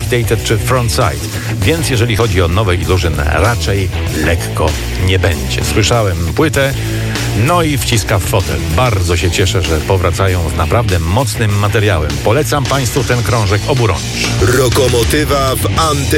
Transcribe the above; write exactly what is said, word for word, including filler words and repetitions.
Decapitated czy Frontside. Więc jeżeli chodzi o nowe Illusion, raczej lekko nie będzie. Słyszałem płytę, no i wciska w fotel. Bardzo się cieszę, że powracają z naprawdę mocnym materiałem. Polecam Państwu ten krążek oburącz. Rokomotywa w anty